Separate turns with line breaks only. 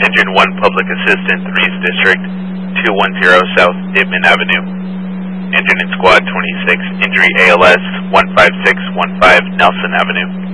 Engine 1 Public Assistant, 3's District, 210 South Ditman Avenue. Engine in Squad 26, Injury ALS, 15615 Nelson Avenue.